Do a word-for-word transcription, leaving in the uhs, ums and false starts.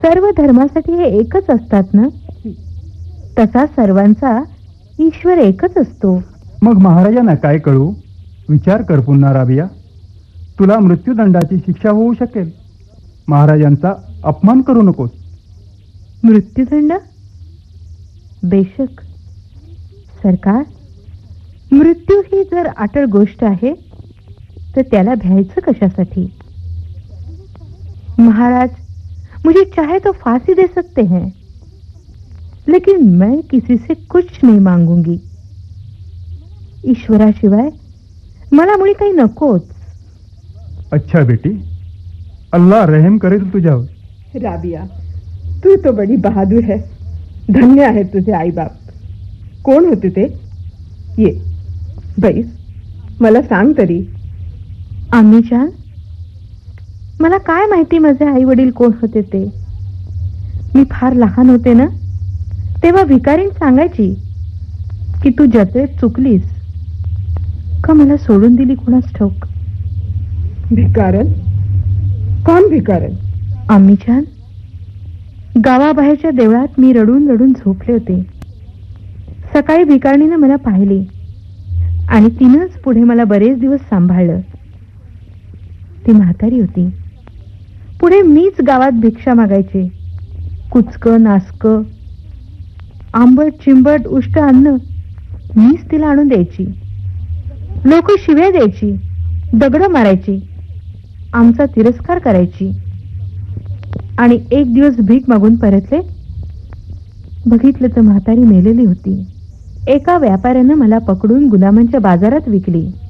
सर्व धर्मासाठी हे एकच असतात ना, तसा सर्वांचा ईश्वर एकच असतो. मग महाराजांना काय कळू? विचार कर पुन्हा राबिया. तुला मृत्यूदंडाची शिक्षा होऊ शकेल. महाराजांचा अपमान करू नकोस. मृत्यूदंड? बेशक सरकार, मृत्यू ही जर अटळ गोष्ट आहे तर त्याला भ्यायचं कशासाठी? महाराज मुझे चाहे तो फांसी दे सकते हैं, लेकिन मैं किसी से कुछ नहीं मांगूंगी. ईश्वराशिवाय मला मुळी काही नकोच. अच्छा बेटी, अल्लाह रहम करेल तुझ्यावर. राबिया, तू तो बड़ी बहादुर है. धन्य आहे तुझे आई बाप. कोण होते ते? ये बैस, मला सांग तरी. आम्हीजान, मला काय माहिती माझे आई वडील कोण होते ते. मी फार लहान होते ना, तेव्हा भिकारीण सांगायची की तू जत्रेत चुकलीस का मला सोडून दिली कोणास ठाऊक. भिकारण? कोण भिकारण? आम्हीजान, गावाबाहेरच्या देवळात मी रडून रडून झोपले होते. सकाळी भिकारणीनं मला पाहिले आणि तिनंच पुढे मला बरेच दिवस सांभाळलं. ती म्हातारी होती. पुढे मीच गावात भिक्षा मागायचे. कुचक नासक आंबट चिंबट उष्ट अन्न मीच तिला आणून द्यायची. लोक शिव्या द्यायची, दगड मारायची, आमचा तिरस्कार करायची. आणि एक दिवस भीक मागून परतले. बघितलं तर म्हातारी मेलेली होती. एका व्यापाऱ्यानं मला पकडून गुलामांच्या बाजारात विकली.